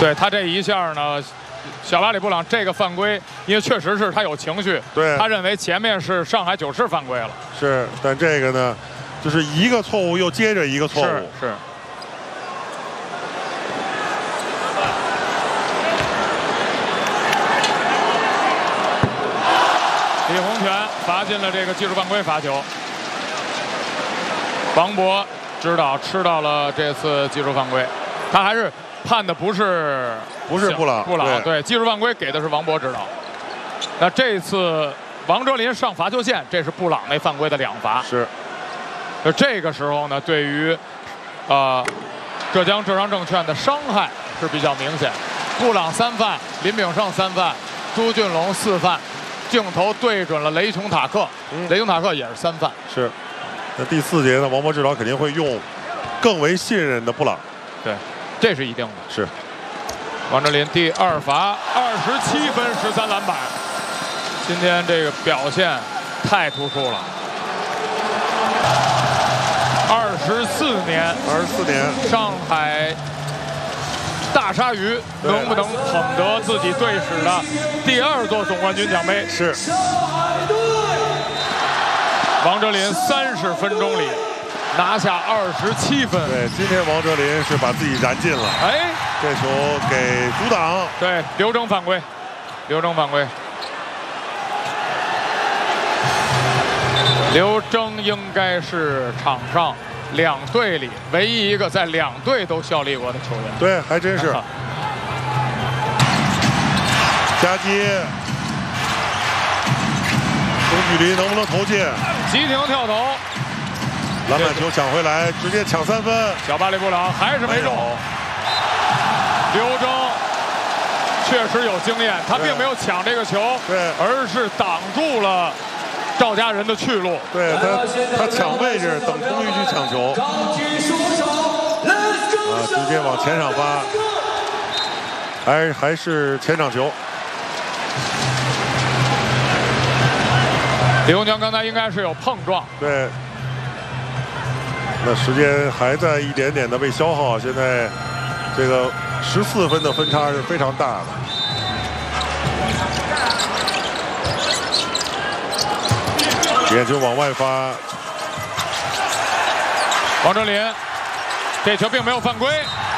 对他这一下呢，小巴里布朗这个犯规，因为确实是他有情绪， 对， 他认为前面是上海九世犯规了。 是，但这个呢，就是一个错误又接着一个错误。 是。李洪权罚进了这个技术犯规罚球，王博知道吃到了这次技术犯规，他还是判的不是布朗， 对，技术犯规给的是王博指导。那这次王哲林上罚球线，这是布朗那犯规的2罚。 是。 这个时候呢，对于浙江浙商证券的伤害是比较明显。布朗3犯，林炳胜3犯，朱俊龙4犯。镜头对准了雷琼塔克，雷琼塔克也是3犯。 是，那第4节呢，王博指导肯定会用更为信任的布朗。 对，这是一定的。 是， 王哲林第2罚，27分13篮板，今天这个表现太突出了。24年，上海大鲨鱼能不能捧得自己队史的第2座总冠军奖杯？ 是。 王哲林30分钟里拿下27分。 对，今天王哲林是把自己燃尽了。 哎， 这球给阻挡。 对，刘铮犯规，刘铮应该是场上2队里唯一一个在2队都效力过的球员。 对，还真是。夹击，中距离能不能投进？ 急停跳投， 篮板球抢回来，直接抢3分。 小巴里布朗还是没中。刘铮确实有经验，他并没有抢这个球， 对， 而是挡住了赵家人的去路。 对他抢位置，等空域去抢球。直接往前场发，还是前场球。 李洪权刚才应该是有碰撞。 对。那时间还在一点点的被消耗，现在这个14分的分差是非常大的。点球往外发， 王哲林，这球并没有犯规。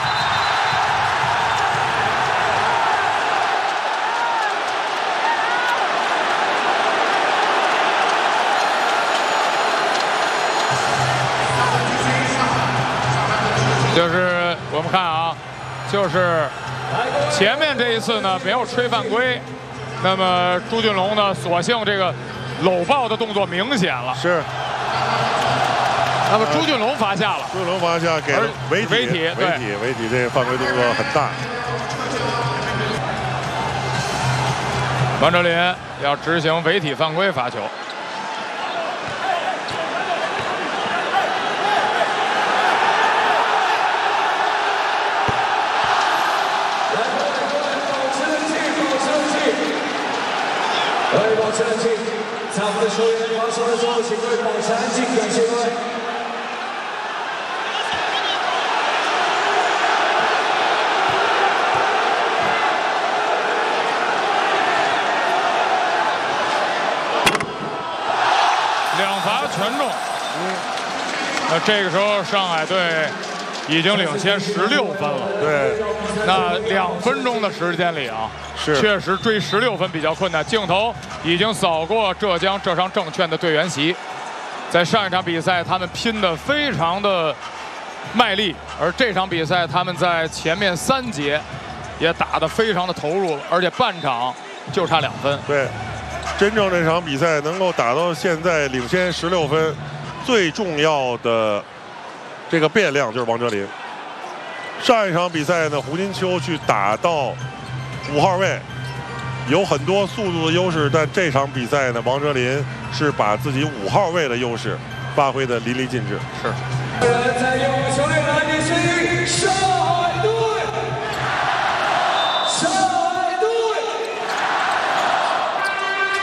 就是我们看啊，就是前面这一次呢没有吹犯规，那么朱俊龙呢索性这个搂抱的动作明显了。 是。 那么朱俊龙罚下了。 朱俊龙罚下给了违体，这个犯规动作很大。王哲林要执行违体犯规罚球。 保持安静，在我们的球员发球的时候，请各位保持安静，感谢各位。 2罚全中。那这个时候上海队已经领先16分了。 对。 那2分钟的时间里啊。 是， 确实追16分比较困难。镜头已经扫过浙江浙商证券的队员席，在上一场比赛他们拼得非常的卖力，而这场比赛他们在前面3节也打得非常的投入，而且半场就差2分。 对，真正这场比赛能够打到现在领先16分，最重要的这个变量就是王哲林。上一场比赛呢，胡金秋去打到5号位，有很多速度的优势，但这场比赛呢，王哲林是把自己5号位的优势发挥得淋漓尽致。 是。 在用球队来比赛